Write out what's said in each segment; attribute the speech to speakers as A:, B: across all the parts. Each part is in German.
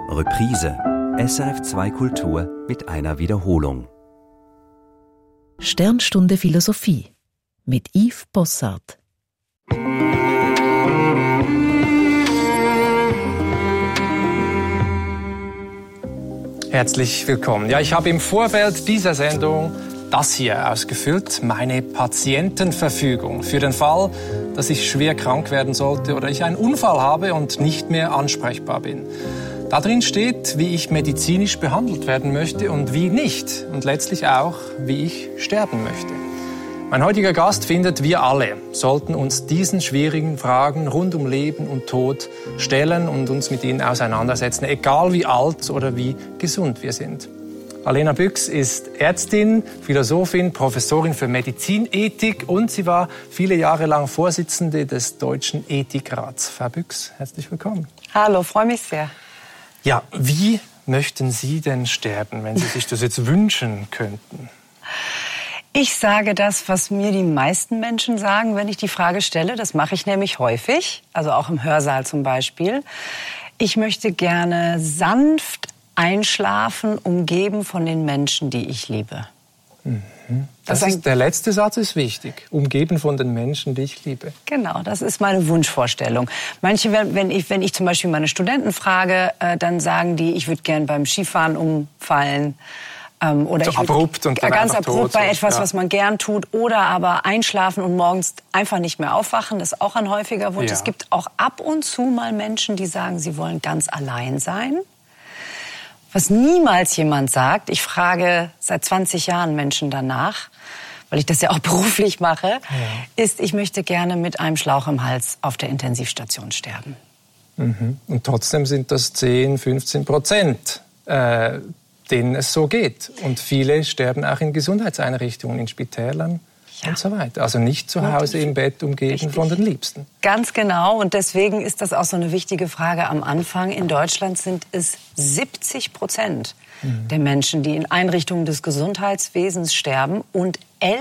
A: Reprise. SRF2 Kultur mit einer Wiederholung.
B: Sternstunde Philosophie mit Yves Bossart.
C: Herzlich willkommen. Ja, ich habe im Vorfeld dieser Sendung das hier ausgefüllt, meine Patientenverfügung für den Fall, dass ich schwer krank werden sollte oder ich einen Unfall habe und nicht mehr ansprechbar bin. Da drin steht, wie ich medizinisch behandelt werden möchte und wie nicht und letztlich auch, wie ich sterben möchte. Mein heutiger Gast findet, wir alle sollten uns diesen schwierigen Fragen rund um Leben und Tod stellen und uns mit ihnen auseinandersetzen, egal wie alt oder wie gesund wir sind. Alena Büchs ist Ärztin, Philosophin, Professorin für Medizinethik und sie war viele Jahre lang Vorsitzende des Deutschen Ethikrats. Frau Büchs, herzlich willkommen.
D: Hallo, freue mich sehr.
C: Ja, wie möchten Sie denn sterben, wenn Sie sich das jetzt wünschen könnten?
D: Ich sage das, was mir die meisten Menschen sagen, wenn ich die Frage stelle. Das mache ich nämlich häufig, also auch im Hörsaal zum Beispiel. Ich möchte gerne sanft einschlafen, umgeben von den Menschen, die ich liebe.
C: Der letzte Satz ist wichtig. Umgeben von den Menschen, die ich liebe.
D: Genau, das ist meine Wunschvorstellung. Manche, wenn ich zum Beispiel meine Studenten frage, dann sagen die, ich würde gern beim Skifahren umfallen. Oder
C: so
D: ich
C: abrupt und dann
D: ganz abrupt bei etwas,
C: ja,
D: was man gern tut. Oder aber einschlafen und morgens einfach nicht mehr aufwachen. Das ist auch ein häufiger Wunsch.
C: Ja.
D: Es gibt auch ab und zu mal Menschen, die sagen, sie wollen ganz allein sein. Was niemals jemand sagt, ich frage seit 20 Jahren Menschen danach, weil ich das ja auch beruflich mache, ist, ich möchte gerne mit einem Schlauch im Hals auf der Intensivstation sterben.
C: Und trotzdem sind das 10-15%, denen es so geht. Und viele sterben auch in Gesundheitseinrichtungen, in Spitälern und so weiter. Also nicht zu Hause im Bett umgeben von den Liebsten.
D: Ganz genau. Und deswegen ist das auch so eine wichtige Frage am Anfang. In Deutschland sind es 70% der Menschen, die in Einrichtungen des Gesundheitswesens sterben. Und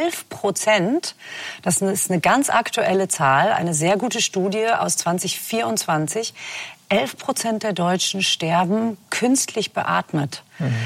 D: 11%, das ist eine ganz aktuelle Zahl, eine sehr gute Studie aus 2024, 11% der Deutschen sterben künstlich beatmet.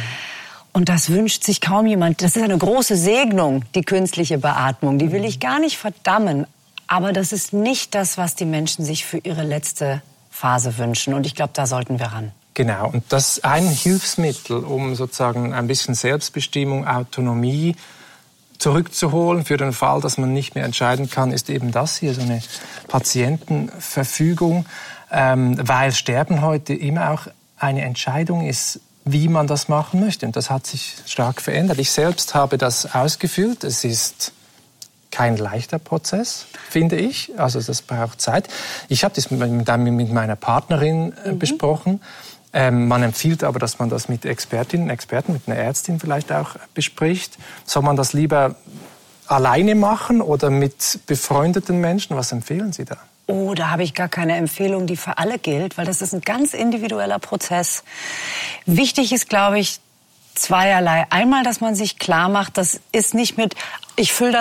D: Und das wünscht sich kaum jemand. Das ist eine große Segnung, die künstliche Beatmung. Die will ich gar nicht verdammen. Aber das ist nicht das, was die Menschen sich für ihre letzte Phase wünschen. Und ich glaube, da sollten wir ran.
C: Genau. Und das ist ein Hilfsmittel, um sozusagen ein bisschen Selbstbestimmung, Autonomie zurückzuholen für den Fall, dass man nicht mehr entscheiden kann, ist eben das hier, so eine Patientenverfügung. Weil Sterben heute immer auch eine Entscheidung ist, wie man das machen möchte. Und das hat sich stark verändert. Ich selbst habe das ausgefüllt. Es ist kein leichter Prozess, finde ich. Also das braucht Zeit. Ich habe das mit meiner Partnerin besprochen. Man empfiehlt aber, dass man das mit Expertinnen, Experten, mit einer Ärztin vielleicht auch bespricht. Soll man das lieber alleine machen oder mit befreundeten Menschen? Was empfehlen Sie da?
D: Oh, da habe ich gar keine Empfehlung, die für alle gilt, weil das ist ein ganz individueller Prozess. Wichtig ist, glaube ich, zweierlei. Einmal, dass man sich klar macht, das ist nicht mit, ich fülle